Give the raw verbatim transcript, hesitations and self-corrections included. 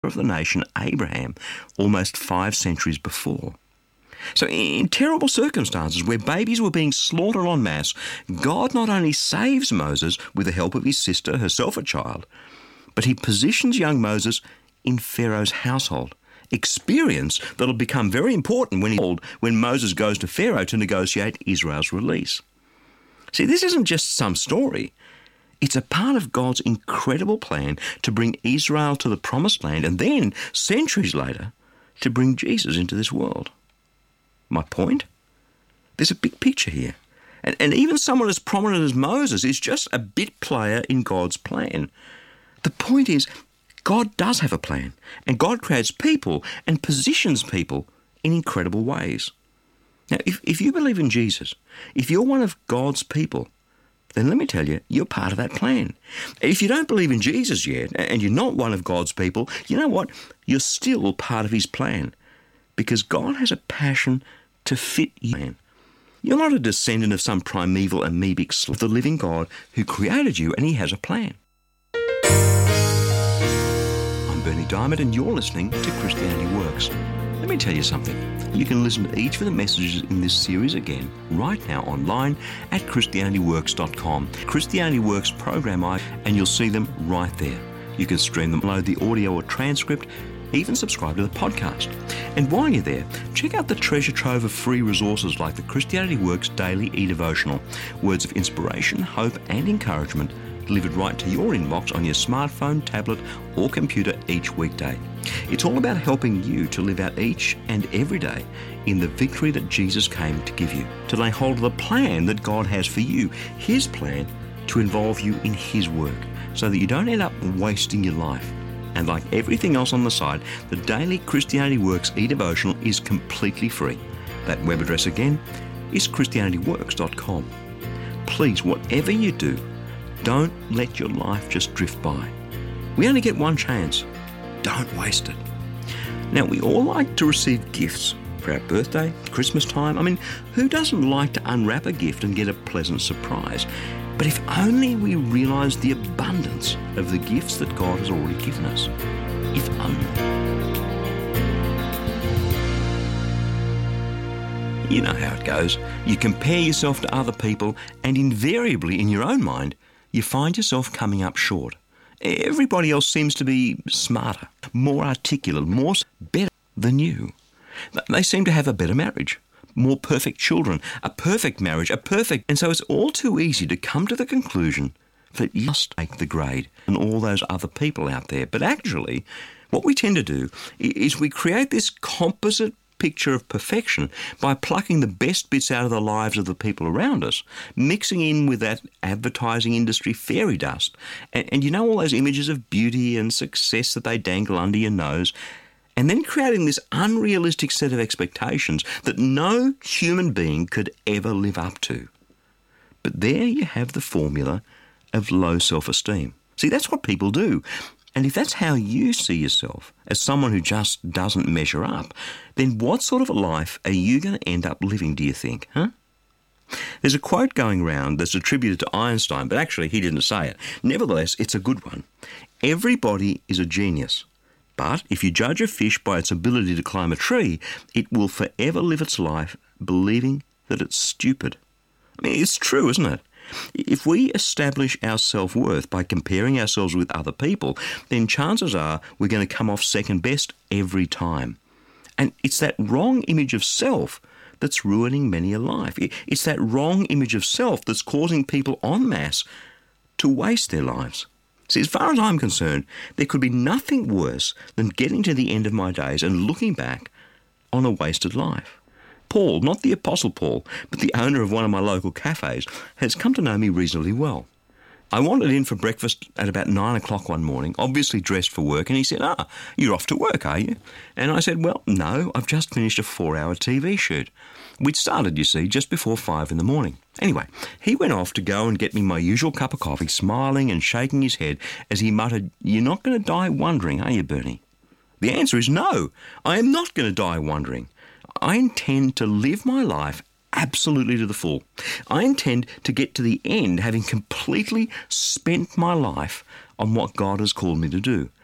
of the nation Abraham almost five centuries before. So in terrible circumstances where babies were being slaughtered en masse, God not only saves Moses with the help of his sister, herself a child, but he positions young Moses in Pharaoh's household. Experience that'll become very important when, he, when Moses goes to Pharaoh to negotiate Israel's release. See, this isn't just some story. It's a part of God's incredible plan to bring Israel to the promised land and then, centuries later, to bring Jesus into this world. My point? There's a big picture here. And, and even someone as prominent as Moses is just a bit player in God's plan. The point is, God does have a plan, and God creates people and positions people in incredible ways. Now, if, if you believe in Jesus, if you're one of God's people, then let me tell you, you're part of that plan. If you don't believe in Jesus yet, and you're not one of God's people, you know what? You're still part of his plan, because God has a passion to fit you. You're not a descendant of some primeval amoebic slave, the living God who created you, and he has a plan. I'm Berni Dymet, and you're listening to Christianity Works. Let me tell you something. You can listen to each of the messages in this series again right now online at christianity works dot com. Christianity Works program I, and you'll see them right there. You can stream them, load the audio or transcript, even subscribe to the podcast. And while you're there, check out the treasure trove of free resources like the Christianity Works Daily e-devotional, words of inspiration, hope and encouragement delivered right to your inbox on your smartphone, tablet or computer each weekday. It's all about helping you to live out each and every day in the victory that Jesus came to give you, to lay hold of the plan that God has for you, his plan to involve you in his work, so that you don't end up wasting your life. And like everything else on the site, the Daily Christianity Works e-devotional is completely free. That web address again is christianity works dot com. Please, whatever you do, don't let your life just drift by. We only get one chance. Don't waste it. Now, we all like to receive gifts for our birthday, Christmas time. I mean, who doesn't like to unwrap a gift and get a pleasant surprise? But if only we realise the abundance of the gifts that God has already given us. If only. You know how it goes. You compare yourself to other people, and invariably in your own mind, you find yourself coming up short. Everybody else seems to be smarter, more articulate, more better than you. They seem to have a better marriage, more perfect children, a perfect marriage, a perfect... And so it's all too easy to come to the conclusion that you must take the grade and all those other people out there. But actually, what we tend to do is we create this composite picture of perfection by plucking the best bits out of the lives of the people around us, mixing in with that advertising industry fairy dust. And, and you know all those images of beauty and success that they dangle under your nose, and then creating this unrealistic set of expectations that no human being could ever live up to. But there you have the formula of low self-esteem. See, that's what people do. And if that's how you see yourself, as someone who just doesn't measure up, then what sort of a life are you going to end up living, do you think, huh? There's a quote going around that's attributed to Einstein, but actually he didn't say it. Nevertheless, it's a good one. Everybody is a genius, but if you judge a fish by its ability to climb a tree, it will forever live its life believing that it's stupid. I mean, it's true, isn't it? If we establish our self-worth by comparing ourselves with other people, then chances are we're going to come off second best every time. And it's that wrong image of self that's ruining many a life. It's that wrong image of self that's causing people en masse to waste their lives. See, as far as I'm concerned, there could be nothing worse than getting to the end of my days and looking back on a wasted life. Paul, not the Apostle Paul, but the owner of one of my local cafes, has come to know me reasonably well. I wandered in for breakfast at about nine o'clock one morning, obviously dressed for work, and he said, ah, you're off to work, are you? And I said, well, no, I've just finished a four-hour T V shoot. We'd started, you see, just before five in the morning. Anyway, he went off to go and get me my usual cup of coffee, smiling and shaking his head as he muttered, you're not going to die wondering, are you, Bernie? The answer is no, I am not going to die wondering. I intend to live my life absolutely to the full. I intend to get to the end having completely spent my life on what God has called me to do.